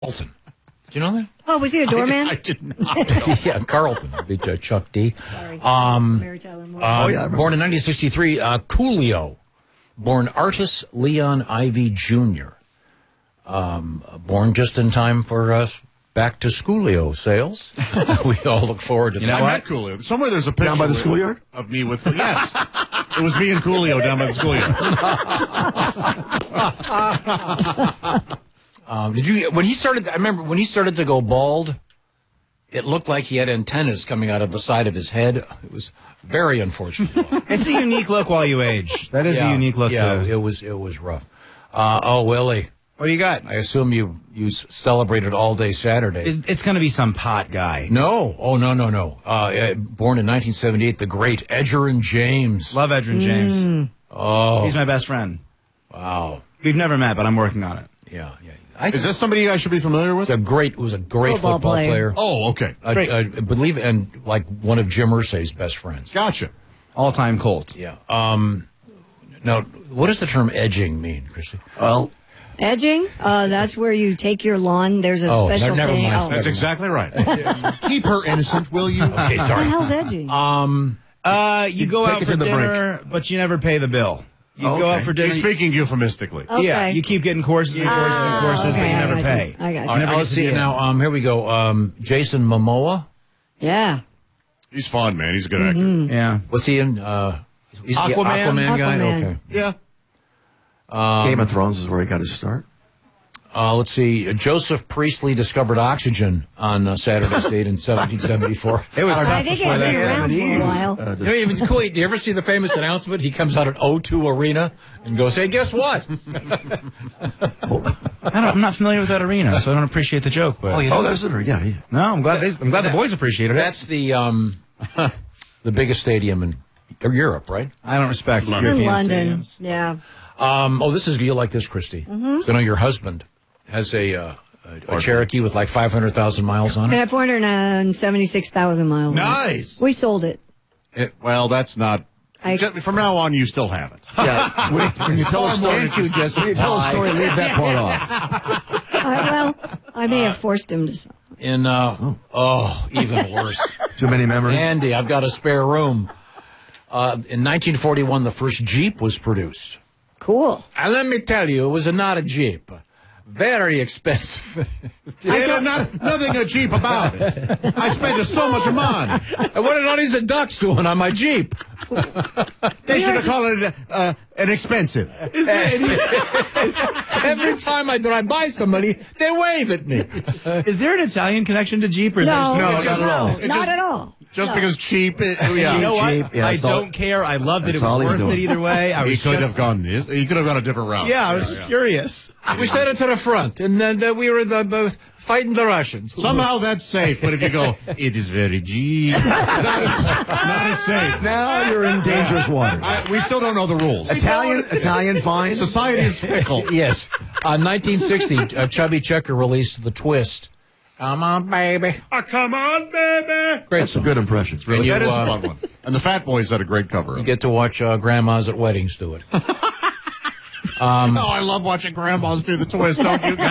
Carlton. Did you know that? Oh, was he a doorman? I did not know. Yeah, Carlton. Chuck D. Sorry. Born Mary Tyler Moore. in 1963, Coolio. Born Artis Leon Ivy Jr. Born just in time for back to Schoolio sales. We all look forward to that. I met Coolio. Somewhere there's a picture Down by the schoolyard? of me with yes. It was me and Coolio down by the schoolyard. Did you? When he started, I remember when he started to go bald. It looked like he had antennas coming out of the side of his head. It was very unfortunate. It's a unique look while you age. That is a unique look. Yeah, too. it was rough. Willie, What do you got? I assume you celebrated all day Saturday. It's going to be some pot guy. No. Oh, no. Born in 1978, the great Edgerrin James. Love Edgerrin James. Oh, He's my best friend. wow. We've never met, but I'm working on it. Yeah. Is this somebody I should be familiar with? Was a great football player. Oh, okay. I believe, and like one of Jim Irsay's best friends. Gotcha. All-time Colt. Yeah. Now, what does the term edging mean, Christy? Well, Edging? That's where you take your lawn. There's a special never thing. mind. Oh. That's exactly right. Keep her innocent, will you? Okay, What the sorry. hell's edging? You go take out it for to the dinner, but you never pay the bill. You go out for dinner. He's speaking euphemistically. Okay. Yeah, you keep getting courses and courses and courses, but you okay, I never got pay. you. I got you. You All right, never get let's to see the end. now. Here we go. Jason Momoa. Yeah. He's fun, man. He's a good actor. Yeah. What's he in? He's the Aquaman? Aquaman guy. Aquaman. Okay. Yeah. Game of Thrones is where he got his start. Let's see. Joseph Priestley discovered oxygen on Saturday's date in 1774. It was I tough think before it's been that. around for a while. You know, it's cool. Do you ever see the famous announcement? He comes out at O2 Arena and goes, "Hey, guess what?" I'm not familiar with that arena, so I don't appreciate the joke. But Oh, there's it. Yeah. no, I'm glad the boys appreciated it. That's the biggest stadium in Europe, right? I don't respect In European London. stadiums. Yeah. You'll like this, Christy. So I know your husband has a Cherokee with like 500,000 miles on It it. had 476,000 miles. on it. Nice. We sold it. Well, that's not. From now on, you still have it. Yeah. When you tell a story, Can't you just when you tell a story, leave that part off. I may have forced him to sell. in even worse. Too many memories. Andy, I've got a spare room. In 1941, the first Jeep was produced. Cool. And let me tell you, it was not a Jeep. Very expensive. Nothing cheap about it. I spent so much money. And what are all these ducks doing on my Jeep? They should have called it an expensive. Every time I drive by somebody, they wave at me. Is there an Italian connection to Jeep? Or is No, that just- not at all. It's Not just- at all. Just No. because cheap. You know what? Jeep, yeah, I that's all- don't care. I loved it. It that's all was he's worth doing. it either way. I He was could just, have gone this. He could have gone a different route. yeah, I was just curious. We sent it to the front, and then we were fighting the Russians. Somehow that's safe, but if you go, it is very cheap. Not as safe. Now you're in dangerous waters. We still don't know the rules. Italian fine. Society is fickle. Yes. 1960, Chubby Checker released The Twist. Come on, baby. Come on, baby. Great That's a song. good impression. And you, That is a fun one. And the Fat Boys had a great cover. You get to watch grandmas at weddings do it. I love watching grandmas do the twist, don't you?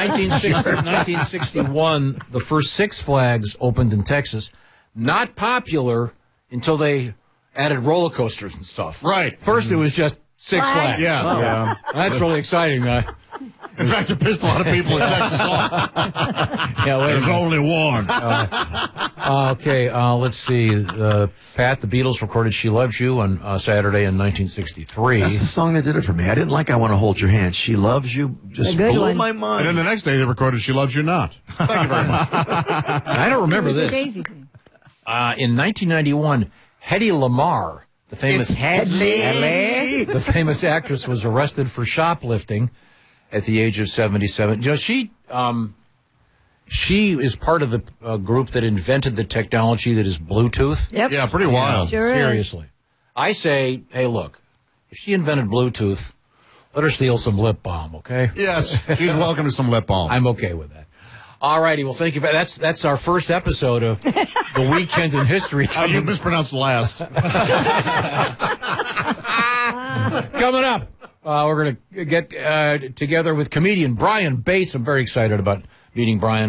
1961, the first Six Flags opened in Texas. Not popular until they added roller coasters and stuff. Right. First, it was just Six Flags. Yeah. That's really exciting. In fact, it pissed a lot of people in Texas off. Yeah, wait a There's minute. only one. Okay, let's see. Pat, the Beatles recorded She Loves You on Saturday in 1963. That's the song that did it for me. I didn't like I Want to Hold Your Hand. She Loves You. Just A good blew one. my And mind. then the next day they recorded She Loves You Not. Thank you very much. I don't remember It was a this. daisy thing. In 1991, Hedy Lamarr, the famous the famous actress, was arrested for shoplifting at the age of 77. You know, she is part of the group that invented the technology that is Bluetooth. Yep. Yeah, pretty wild. Sure is. Seriously. I say, hey, look, if she invented Bluetooth, let her steal some lip balm, okay? Yes, she's welcome to some lip balm. I'm okay with that. All righty, well, thank you. That's our first episode of The Weekend in History. You mispronounced last. Coming up, we're going to get together with comedian Brian Bates. I'm very excited about meeting Brian